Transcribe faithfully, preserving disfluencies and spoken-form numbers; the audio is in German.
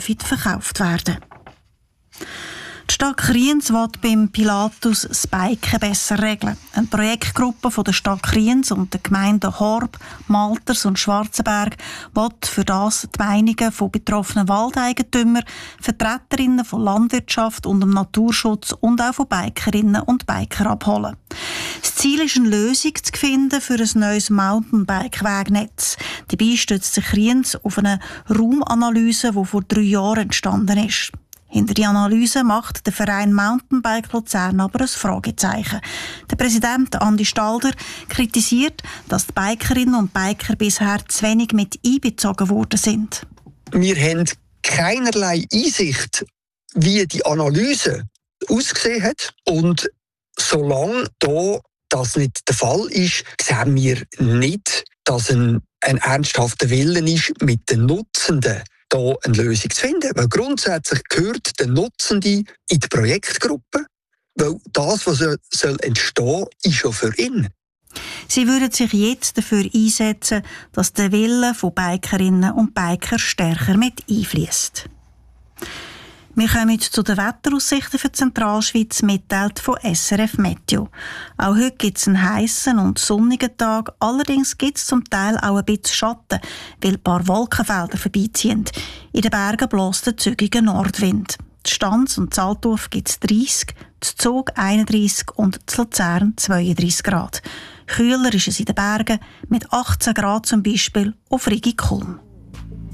dürfen verkauft werden. Die Stadt Kriens will beim Pilatus das Biken besser regeln. Eine Projektgruppe von der Stadt Kriens und der Gemeinden Horb, Malters und Schwarzenberg will für das die Meinungen von betroffenen Waldeigentümern, Vertreterinnen von Landwirtschaft und dem Naturschutz und auch von Bikerinnen und Biker abholen. Das Ziel ist, eine Lösung zu finden für ein neues Mountainbike-Wegnetz. Dabei stützt sich Kriens auf eine Raumanalyse, die vor drei Jahren entstanden ist. Hinter die Analyse macht der Verein Mountainbike Luzern aber ein Fragezeichen. Der Präsident Andi Stalder kritisiert, dass die Bikerinnen und Biker bisher zu wenig mit einbezogen worden sind. Wir haben keinerlei Einsicht, wie die Analyse ausgesehen hat. Und solange da das nicht der Fall ist, sehen wir nicht, dass ein, ein ernsthafter Willen ist, mit den Nutzenden da eine Lösung zu finden. Weil grundsätzlich gehört der Nutzende in die Projektgruppe, weil das, was soll entstehen, ist ja für ihn. Sie würden sich jetzt dafür einsetzen, dass der Wille von Bikerinnen und Biker stärker mit einfließt. Wir kommen zu den Wetteraussichten für die Zentralschweiz, mitteilt von S R F Meteo. Auch heute gibt es einen heissen und sonnigen Tag, allerdings gibt es zum Teil auch ein bisschen Schatten, weil ein paar Wolkenfelder vorbeiziehen. In den Bergen bläst der zügige Nordwind. Die Stanz und Zaltdorf gibt es dreißig, die Zug einunddreißig und die Luzern zweiunddreißig Grad. Kühler ist es in den Bergen mit achtzehn Grad zum Beispiel auf Rigi Kulm.